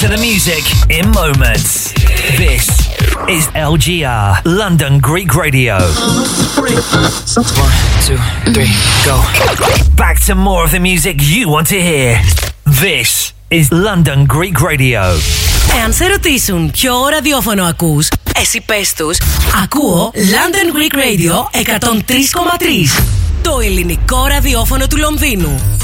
to the music in moments. This is LGR, London Greek Radio. 1, 2, 3, go. Back to more of the music you want to hear. This is London Greek Radio. Εάν σε ρωτήσουν ποιο ραδιόφωνο ακούς, εσύ πες τους, ακούω London Greek Radio 103,3. Το ελληνικό ραδιόφωνο του Λονδίνου.